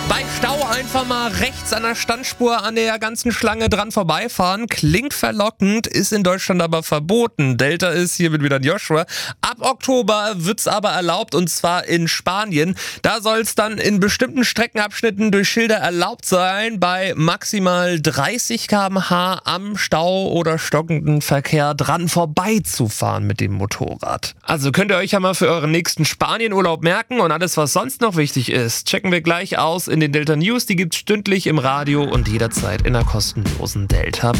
Bei Stau einfach mal rechts an der Standspur an der ganzen Schlange dran vorbeifahren. Klingt verlockend, ist in Deutschland aber verboten. Delta ist hiermit wieder Joshua. Ab Oktober wird's aber erlaubt, und zwar in Spanien. Da soll es dann in bestimmten Streckenabschnitten durch Schilder erlaubt sein, bei maximal 30 km/h am Stau oder stockenden Verkehr dran vorbeizufahren mit dem Motorrad. Also könnt ihr euch ja mal für euren nächsten Spanienurlaub merken, und alles, was sonst noch wichtig ist, checken wir gleich aus in den Delta News. Die gibt's stündlich im Radio und jederzeit in der kostenlosen Delta